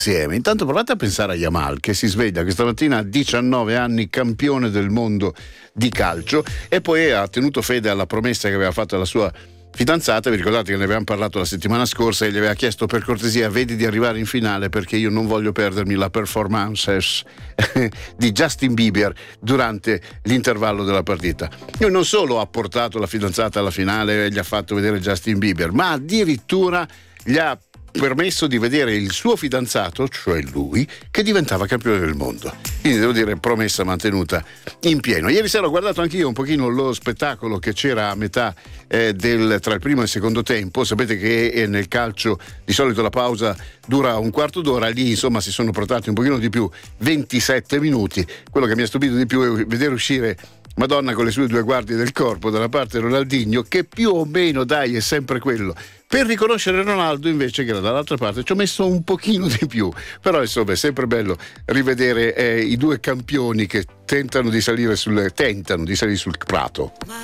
insieme. Intanto provate a pensare a Yamal, che si sveglia questa mattina a 19 anni, campione del mondo di calcio, e poi ha tenuto fede alla promessa che aveva fatto alla sua fidanzata. Vi ricordate che ne avevamo parlato la settimana scorsa e gli aveva chiesto: per cortesia vedi di arrivare in finale, perché io non voglio perdermi la performance di Justin Bieber durante l'intervallo della partita. Io non solo ha portato la fidanzata alla finale e gli ha fatto vedere Justin Bieber, ma addirittura gli ha permesso di vedere il suo fidanzato, cioè lui, che diventava campione del mondo. Quindi devo dire, promessa mantenuta in pieno. Ieri sera ho guardato anch'io un pochino lo spettacolo che c'era a metà tra il primo e il secondo tempo. Sapete che nel calcio di solito la pausa dura un quarto d'ora, lì insomma si sono portati un pochino di più, 27 minuti. Quello che mi ha stupito di più è vedere uscire Madonna con le sue due guardie del corpo, da una parte Ronaldinho, che più o meno dai è sempre quello. Per riconoscere Ronaldo invece, che era dall'altra parte, ci ho messo un pochino di più. Però insomma è sempre bello rivedere i due campioni che tentano di salire sul prato.